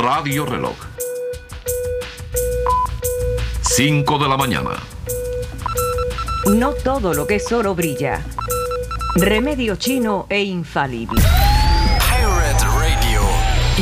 Radio Reloj. 5 de la mañana. No todo lo que es oro brilla. Remedio chino e infalible.